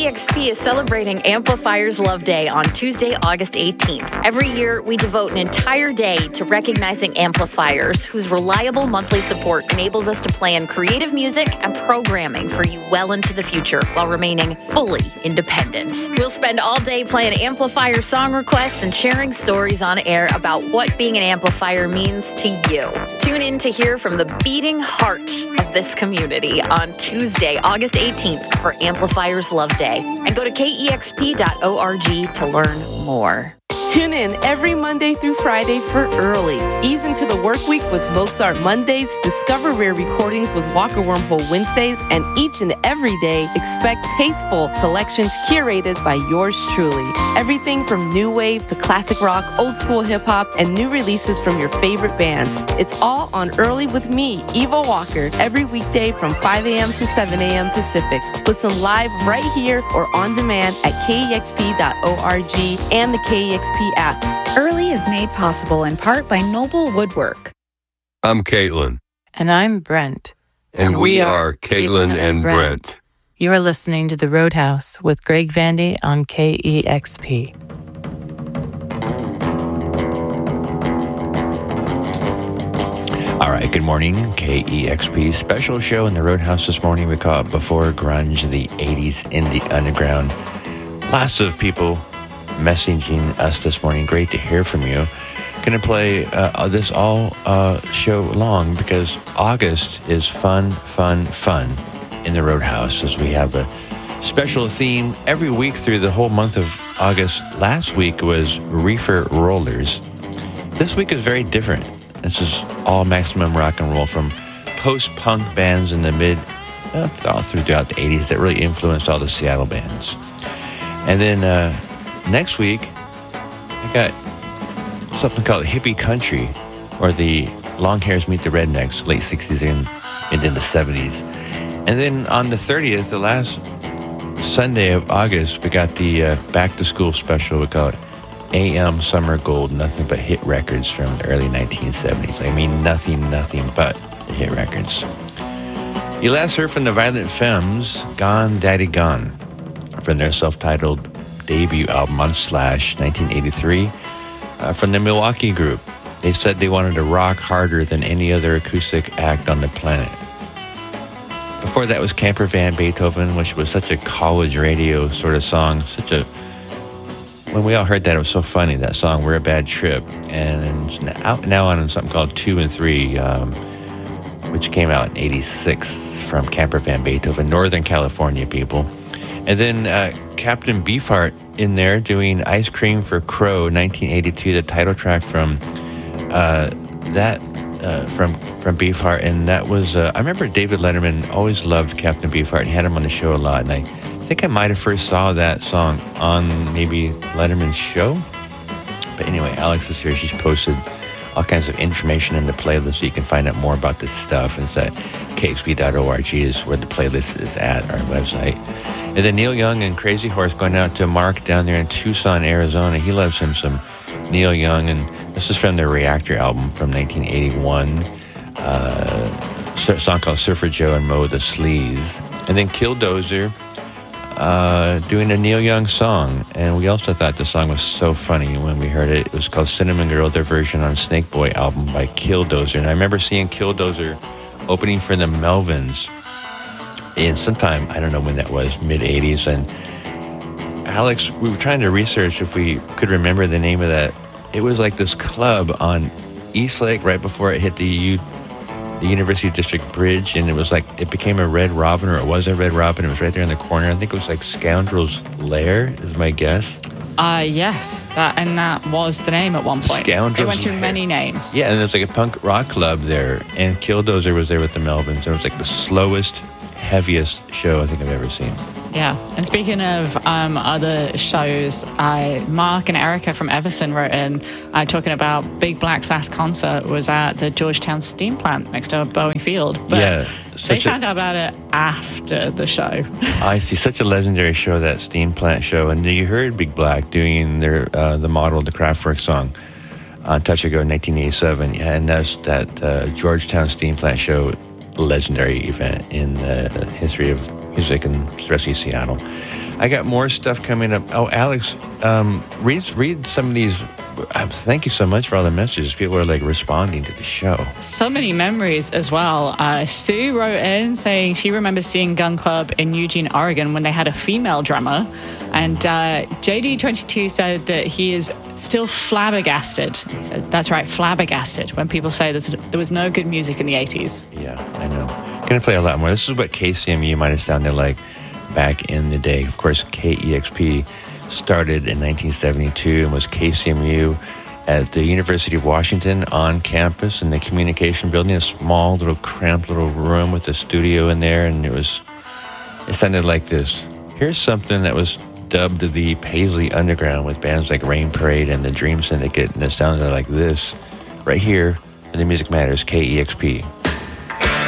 KEXP is celebrating Amplifiers Love Day on Tuesday, August 18th. Every year, we devote an entire day to recognizing amplifiers whose reliable monthly support enables us to plan creative music and programming for you well into the future while remaining fully independent. We'll spend all day playing amplifier song requests and sharing stories on air about what being an amplifier means to you. Tune in to hear from the beating heart of this community on Tuesday, August 18th for Amplifiers Love Day. And go to kexp.org to learn more. Tune in every Monday through Friday for Early. Ease into the work week with Mozart Mondays, discover rare recordings with Walker Wormhole Wednesdays, and each and every day expect tasteful selections curated by yours truly. Everything from new wave to classic rock, old school hip hop, and new releases from your favorite bands. It's all on Early with me, Eva Walker, every weekday from 5 a.m. to 7 a.m. Pacific. Listen live right here or on demand at kexp.org and the KEXP apps. Early is made possible in part by Noble Woodwork. I'm Caitlin. And I'm Brent. And we are Caitlin and Brent. You're listening to The Roadhouse with Greg Vandy on KEXP. All right, good morning, KEXP. Special show in The Roadhouse this morning. We call it Before Grunge, the 80s Indie Underground. Lots of people messaging us this morning. Great to hear from you. Going to play this all show long because August is fun in the Roadhouse, as we have a special theme every week through the whole month of August. Last week was Reefer Rollers. This week is very different. This is all maximum rock and roll from post-punk bands in the all throughout the 80s that really influenced all the Seattle bands. And then next week, I got something called Hippie Country, or the Long Hairs Meet the Rednecks, late 60s and in the 70s. And then on the 30th, the last Sunday of August, we got the Back to School special. We call it AM Summer Gold, nothing but hit records from the early 1970s. I mean, nothing but hit records. You last heard from the Violent Femmes, Gone Daddy Gone, from their self-titled debut album on Slash, 1983, from the Milwaukee group. They said they wanted to rock harder than any other acoustic act on the planet. Before that was Camper Van Beethoven, which was such a college radio sort of song. When we all heard that, it was so funny, that song, We're a Bad Trip. And out now on something called 2 and 3, which came out in 86 from Camper Van Beethoven, Northern California people. And then Captain Beefheart in there doing Ice Cream for Crow, 1982, the title track from from Beefheart. And that was, I remember David Letterman always loved Captain Beefheart. He had him on the show a lot. And I think I might have first saw that song on maybe Letterman's show. But anyway, Alex is here. She's posted all kinds of information in the playlist so you can find out more about this stuff. And it's at kexp.org is where the playlist is at, our website. And then Neil Young and Crazy Horse going out to Mark down there in Tucson, Arizona. He loves him some Neil Young. And this is from their Reactor album from 1981. A song called Surfer Joe and Mo the Sleaze. And then Killdozer doing a Neil Young song. And we also thought the song was so funny when we heard it. It was called Cinnamon Girl, their version on Snake Boy album by Killdozer. And I remember seeing Killdozer opening for the Melvins in sometime, I don't know when that was, mid-80s. And Alex, we were trying to research if we could remember the name of that. It was like this club on East Lake right before it hit the University District Bridge, and it was like, it became a Red Robin, or it was a Red Robin. It was right there in the corner. I think it was like Scoundrel's Lair, is my guess. Yes, that was the name at one point. Scoundrel's It went through Lair. many names. Yeah, and there was like a punk rock club there, and Killdozer was there with the Melvins. It was like the slowest, heaviest show I think I've ever seen. Yeah, and speaking of other shows, Mark and Erica from Everson wrote in talking about Big Black Sass concert was at the Georgetown Steam Plant next to Boeing Field. But yeah, they found out about it after the show. I see, such a legendary show, that Steam Plant show. And you heard Big Black doing their the model, the Kraftwerk song on Touch Ago in 1987. Yeah, and that's that Georgetown Steam Plant show, legendary event in the history of music, and especially Seattle. I got more stuff coming up. Oh, Alex, read some of these. Thank you so much for all the messages. People are like responding to the show. So many memories as well. Sue wrote in saying she remembers seeing Gun Club in Eugene, Oregon when they had a female drummer. And JD22 said that he is still flabbergasted. He said, that's right, flabbergasted, when people say there was no good music in the 80s. Yeah, I know. Going to play a lot more. This is what KCMU might have sounded like back in the day. Of course, KEXP started in 1972 and was KCMU at the University of Washington on campus in the communication building, a small little cramped little room with a studio in there, and it sounded like this. Here's something that was dubbed the Paisley Underground with bands like Rain Parade and the Dream Syndicate, and it sounded like this right here in the Music Matters KEXP.